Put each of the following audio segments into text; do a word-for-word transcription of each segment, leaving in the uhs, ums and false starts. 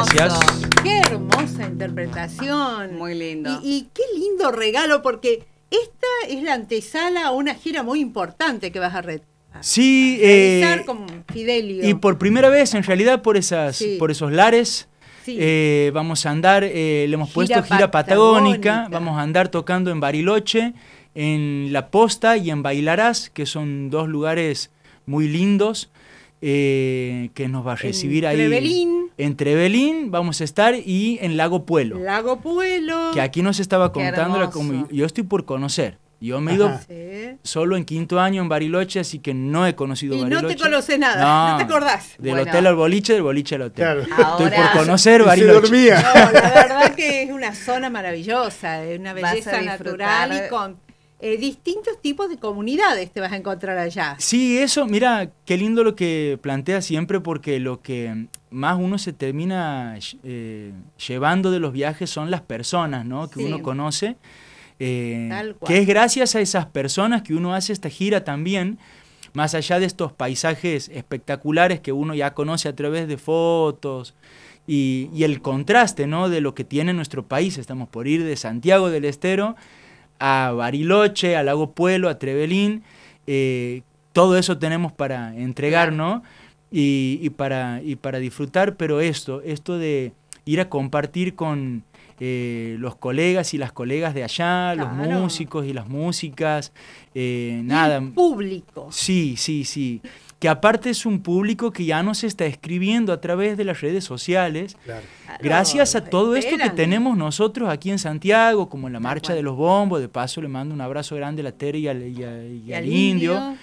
gracias. Qué hermosa interpretación. Muy lindo. Y, y qué lindo regalo, porque esta es la antesala a una gira muy importante que vas a realizar. Sí, realizar eh, con Fidelio. y por primera vez, en realidad, por, esas, Sí. por esos lares, Sí. eh, vamos a andar, eh, le hemos Gira puesto gira patagónica, patagónica. vamos a andar tocando en Bariloche, en La Posta y en Bailarás, que son dos lugares muy lindos, eh, que nos va a recibir En ahí. Trevelín. En Trevelín vamos a estar y en Lago Puelo, Lago Puelo. que aquí nos estaba Qué contando, la hermoso. comu- yo estoy por conocer. Yo me he ido Ajá. Sí. solo en quinto año en Bariloche, así que no he conocido Y Bariloche. no te conoces nada, no te acordás. Del Bueno. hotel al boliche, del boliche al hotel. Claro. Estoy Ahora- por conocer Y se Bariloche. dormía. No, la verdad que es una zona maravillosa, de una Vas a belleza disfrutar. natural y con eh, distintos tipos de comunidades te vas a encontrar allá. Sí, eso, mira, qué lindo lo que plantea siempre, porque lo que más uno se termina eh, llevando de los viajes son las personas, ¿no? Que Sí. uno conoce. Eh, Tal cual. que es gracias a esas personas que uno hace esta gira también, más allá de estos paisajes espectaculares que uno ya conoce a través de fotos y, y el contraste, ¿no? De lo que tiene nuestro país. Estamos por ir de Santiago del Estero a Bariloche, a Lago Puelo, a Trevelín. Eh, todo eso tenemos para entregar, ¿no? Y, y, para, y para disfrutar, pero esto, esto de ir a compartir con eh, los colegas y las colegas de allá, los Claro. músicos y las músicas, eh, Y nada. el público. Sí, sí, sí. Que aparte es un público que ya nos está escribiendo a través de las redes sociales. Claro. Claro, Gracias a los todo esto que esperan. tenemos nosotros aquí en Santiago, como en la Tal Marcha cual. de los Bombos. De paso le mando un abrazo grande a la Tere y al, y a- y Y al al Indio. indio.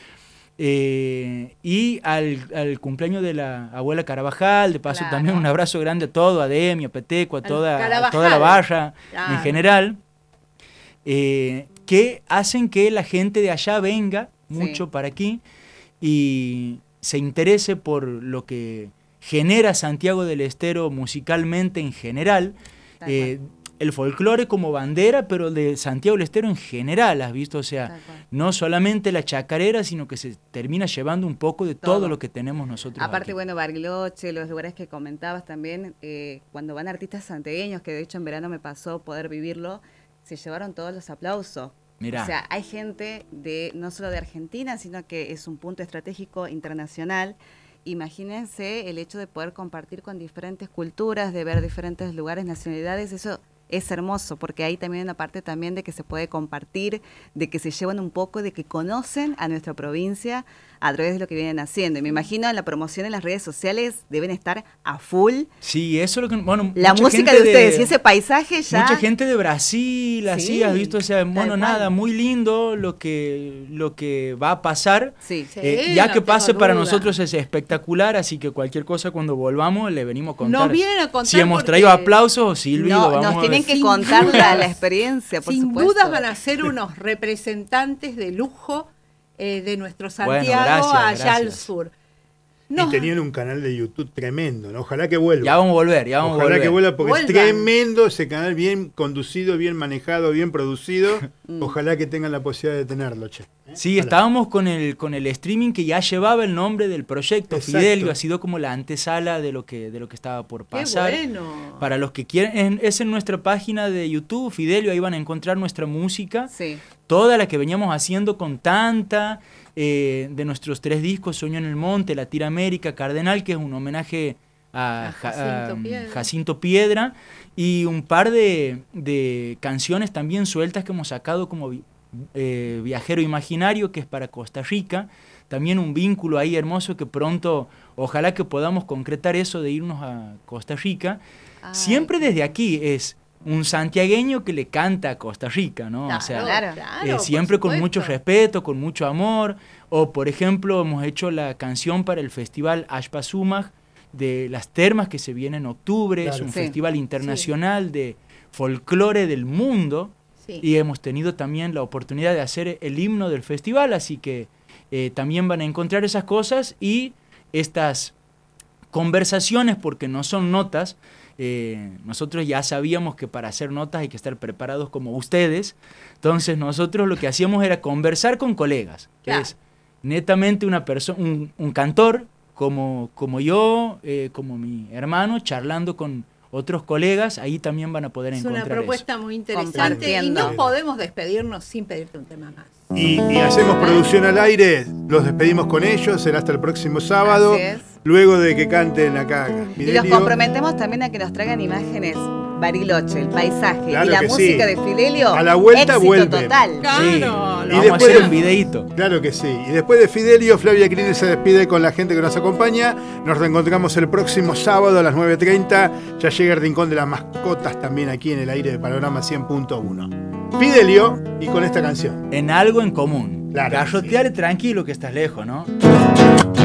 Eh, y al, al cumpleaños de la abuela Carabajal. De paso Claro. también un abrazo grande a todo, a Demi, a Peteco, a Al toda, a Carabajal. toda la barra Claro. en general. eh, que hacen que la gente de allá venga mucho Sí. para aquí y se interese por lo que genera Santiago del Estero musicalmente en general. Tal Eh, el folclore como bandera, pero de Santiago del Estero en general, ¿has visto? O sea, Tal cual. no solamente la chacarera, sino que se termina llevando un poco de todo, Todo. lo que tenemos nosotros Aparte, aquí. bueno, Bariloche, los lugares que comentabas también, eh, cuando van artistas santiagueños, que de hecho en verano me pasó poder vivirlo, se llevaron todos los aplausos. Mirá. O sea, hay gente de no solo de Argentina, sino que es un punto estratégico internacional. Imagínense el hecho de poder compartir con diferentes culturas, de ver diferentes lugares, nacionalidades, eso es hermoso, porque hay también una parte también de que se puede compartir, de que se llevan un poco, de que conocen a nuestra provincia a través de lo que vienen haciendo. Y me imagino en la promoción en las redes sociales deben estar a full. Sí, eso es lo que... Bueno, La mucha música gente de ustedes y ese paisaje ya... Mucha gente de Brasil, así, Sí, has visto, o sea, bueno, tal nada, cual. muy lindo lo que, lo que va a pasar. Sí, Sí. Eh, ya no que pase tengo para duda. nosotros es espectacular, así que cualquier cosa cuando volvamos le venimos a contar. Nos vienen a contar si hemos porque traído aplausos o Silvi, No, lo vamos nos a tienen ver. que Sin contar la, dudas. la experiencia, por Sin supuesto. dudas van a ser unos representantes de lujo eh, de nuestro Bueno, Santiago gracias, allá al gracias. sur. Y Nos- tenían un canal de YouTube tremendo, ¿no? Ojalá que vuelva. Ya vamos a volver, ya vamos a Ojalá volver. que vuelva porque Vuelvan. es tremendo ese canal, bien conducido, bien manejado, bien producido. Ojalá que tengan la posibilidad de tenerlo, che. ¿Eh? Sí, Ojalá. estábamos con el, con el streaming que ya llevaba el nombre del proyecto. Exacto. Fidelio ha sido como la antesala de lo que, de lo que estaba por Qué pasar. bueno. Para los que quieren, en- es en nuestra página de YouTube, Fidelio, ahí van a encontrar nuestra música. Sí, Toda la que veníamos haciendo con tanta, eh, de nuestros tres discos, Sueño en el Monte, La Tira América, Cardenal, que es un homenaje a, A Ja- Jacinto a, Piedra. Jacinto Piedra, y un par de, de canciones también sueltas que hemos sacado como vi- eh, Viajero Imaginario, que es para Costa Rica, también un vínculo ahí hermoso que pronto, ojalá que podamos concretar eso de irnos a Costa Rica. Ay. Siempre desde aquí es un santiagueño que le canta a Costa Rica, ¿no? Claro, o sea, Claro. claro, eh, por siempre con supuesto. mucho respeto, con mucho amor. O, por ejemplo, hemos hecho la canción para el festival Ashpasumaj de las termas que se viene en octubre. Claro. Es un Sí. festival internacional de folclore del mundo. Sí. Y hemos tenido también la oportunidad de hacer el himno del festival, así que eh, también van a encontrar esas cosas y estas conversaciones, porque no son notas. Eh, nosotros ya sabíamos que para hacer notas hay que estar preparados como ustedes. Entonces nosotros lo que hacíamos era conversar con colegas, que Claro. es netamente una persona, un, un cantor como, como yo, eh, como mi hermano, charlando con otros colegas, ahí también van a poder Es encontrar una propuesta eso. muy interesante y Compartiendo. no podemos despedirnos sin pedirte un tema más. Y, y hacemos producción al aire, los despedimos con ellos, será hasta el próximo sábado, Así es. luego de que canten acá Y los Fidelio. comprometemos también a que nos traigan imágenes, Bariloche, el paisaje Claro y la que música sí. de Fidelio. A la vuelta éxito vuelven. total. Sí, Claro, le y vamos a después hacer de- un videíto. Claro que sí. Y después de Fidelio, Flavia Crine se despide con la gente que nos acompaña. Nos reencontramos el próximo sábado a las nueve treinta. Ya llega el Rincón de las Mascotas también aquí en el aire de Panorama cien punto uno. Fidelio y con esta canción. En algo en común. Claro que Garrotear tranquilo que estás lejos, ¿no?